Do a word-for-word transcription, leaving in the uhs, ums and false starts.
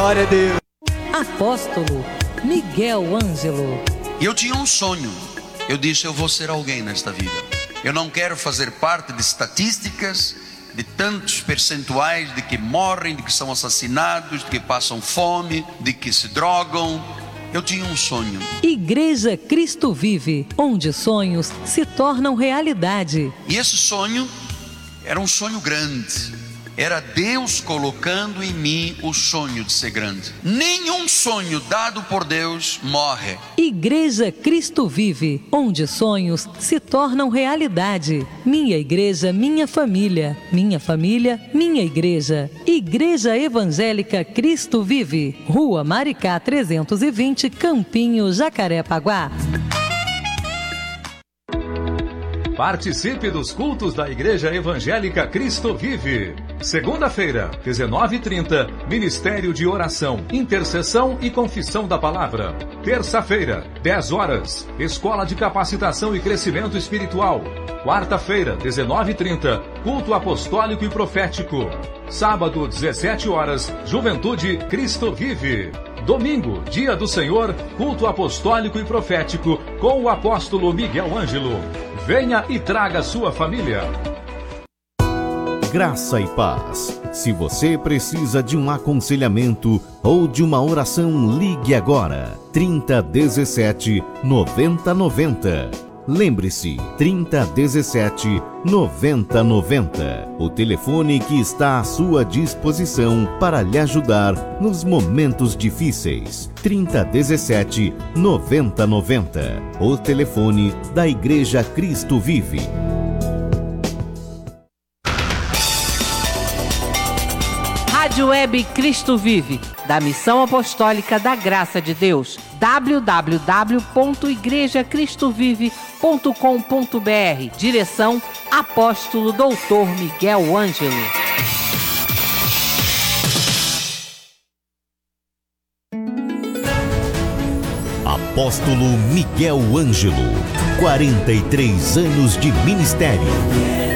Glória a Deus. Apóstolo Miguel Ângelo. Eu tinha um sonho. Eu disse, eu vou ser alguém nesta vida. Eu não quero fazer parte de estatísticas, de tantos percentuais de que morrem, de que são assassinados, de que passam fome, de que se drogam. Eu tinha um sonho. Igreja Cristo Vive, onde sonhos se tornam realidade. E esse sonho era um sonho grande. Era Deus colocando em mim o sonho de ser grande. Nenhum sonho dado por Deus morre. Igreja Cristo Vive, onde sonhos se tornam realidade. Minha igreja, minha família. Minha família, minha igreja. Igreja Evangélica Cristo Vive. Rua Maricá trezentos e vinte, Campinho, Jacarepaguá. Participe dos cultos da Igreja Evangélica Cristo Vive. Segunda-feira, dezenove e trinta, Ministério de Oração, Intercessão e Confissão da Palavra. Terça-feira, dez horas, Escola de Capacitação e Crescimento Espiritual. Quarta-feira, dezenove e trinta, Culto Apostólico e Profético. Sábado, dezessete horas, Juventude Cristo Vive. Domingo, Dia do Senhor, Culto Apostólico e Profético com o Apóstolo Miguel Ângelo. Venha e traga sua família. Graça e paz. Se você precisa de um aconselhamento ou de uma oração, ligue agora. trinta, dezessete, noventa, noventa. Lembre-se, trinta, dezessete, noventa, noventa. O telefone que está à sua disposição para lhe ajudar nos momentos difíceis. trinta, dezessete, noventa, noventa. O telefone da Igreja Cristo Vive. Rádio Web Cristo Vive, da Missão Apostólica da Graça de Deus. w w w ponto igreja cristo vive ponto com ponto b r. Direção Apóstolo doutor Miguel Ângelo. Apóstolo Miguel Ângelo, quarenta e três anos de ministério.